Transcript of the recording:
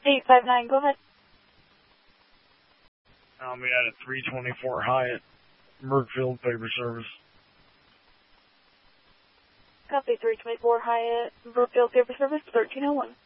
859, go ahead. I'll be at a 324 Hyatt, Brookfield Paper Service. Copy 324 Hyatt, Brookfield Paper Service, 1301.